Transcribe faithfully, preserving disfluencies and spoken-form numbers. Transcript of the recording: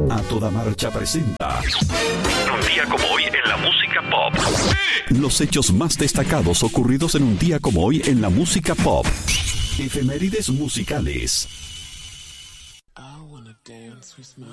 A Toda Marcha presenta Un día como hoy en la música pop. los hechos más destacados ocurridos en un día como hoy en la música pop. Efemérides musicales.